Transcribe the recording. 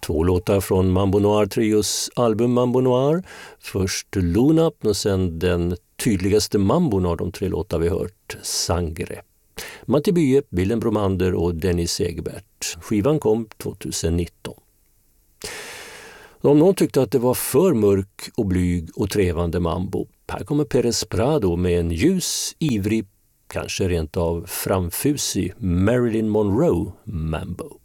2 låtar från Mambo Noir Trios album Mambo Noir. Först Luna och sen den tydligaste mambon av de 3 låtar vi hört, Sangre. Matti Bye, Willem Bromander och Dennis Egbert. Skivan kom 2019. Om någon tyckte att det var för mörk och blyg och trevande mambo, här kommer Perez Prado med en ljus, ivrig, kanske rent av framfusig Marilyn Monroe mambo.